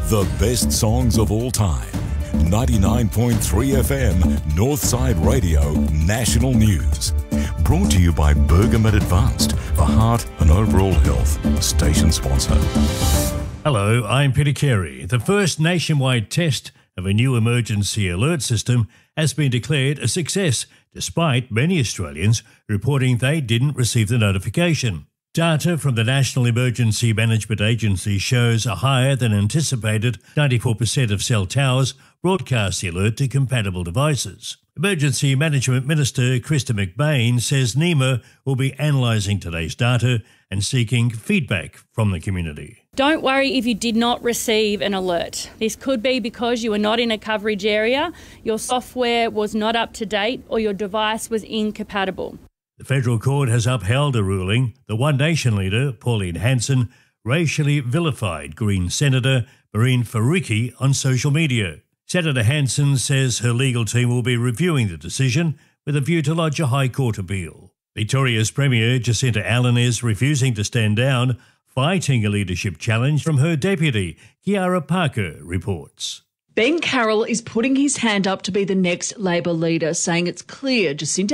The best songs of all time. 99.3 FM, Northside Radio, National News. Brought to you by Bergamet Advanced for heart and overall health. Station sponsor. Hello, I'm Peter Carey. The first nationwide test of a new emergency alert system has been declared a success, despite many Australians reporting they didn't receive the notification. Data from the National Emergency Management Agency shows a higher than anticipated 94% of cell towers broadcast the alert to compatible devices. Emergency Management Minister Krista McBain says NEMA will be analysing today's data and seeking feedback from the community. Don't worry if you did not receive an alert. This could be because you were not in a coverage area, your software was not up to date, or your device was incompatible. The federal court has upheld a ruling. The One Nation leader, Pauline Hanson, racially vilified Green Senator Mehreen Faruqi on social media. Senator Hanson says her legal team will be reviewing the decision with a view to lodge a High Court appeal. Victoria's Premier Jacinta Allen is refusing to stand down, fighting a leadership challenge from her deputy, Kiara Parker, reports. Ben Carroll is putting his hand up to be the next Labor leader, saying it's clear Jacinta